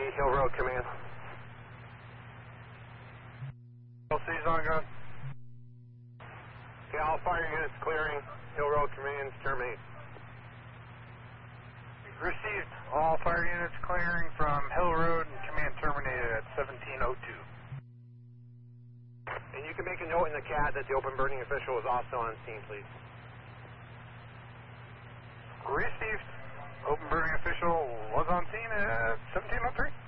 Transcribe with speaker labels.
Speaker 1: Hill Road Command.
Speaker 2: LC's on gun.
Speaker 1: Okay, all fire units clearing. Hill Road Command, terminate.
Speaker 2: Received. All fire units clearing from Hill Road and command terminated at 1702.
Speaker 1: And you can make a note in the CAD that the open burning official is also on scene, please.
Speaker 2: Received. Open burning official was on scene at 1703.